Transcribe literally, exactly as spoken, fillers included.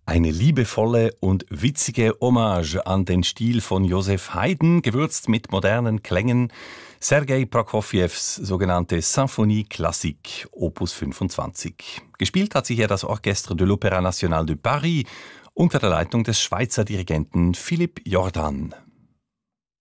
Eine liebevolle und witzige Hommage an den Stil von Joseph Haydn, gewürzt mit modernen Klängen. Sergei Prokofjews sogenannte Symphonie Classique, Opus fünfundzwanzig. Gespielt hat sie hier das Orchestre de l'Opéra National de Paris unter der Leitung des Schweizer Dirigenten Philippe Jordan.